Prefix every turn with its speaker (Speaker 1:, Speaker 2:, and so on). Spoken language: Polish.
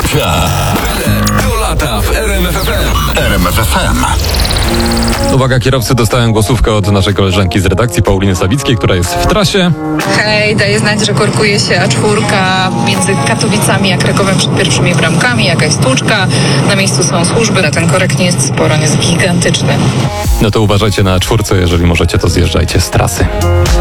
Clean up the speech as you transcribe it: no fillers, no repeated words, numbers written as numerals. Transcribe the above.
Speaker 1: Wrzutka. Do lata w RMF FM. RMF FM.
Speaker 2: Uwaga, kierowcy, dostałem głosówkę od naszej koleżanki z redakcji, Pauliny Sawickiej, która jest w trasie.
Speaker 3: Hej, daje znać, że korkuje się A4 między Katowicami a Krakowem przed pierwszymi bramkami. Jakaś stłuczka, na miejscu są służby, a ten korek nie jest sporo, on jest gigantyczny.
Speaker 2: No to uważajcie na A4, jeżeli możecie, to zjeżdżajcie z trasy.